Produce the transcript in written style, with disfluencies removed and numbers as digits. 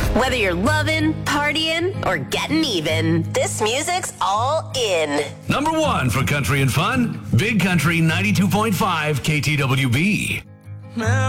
Whether you're loving, partying, or getting even, this music's all in. Number 1 for country and fun, Big Country 92.5 KTWB.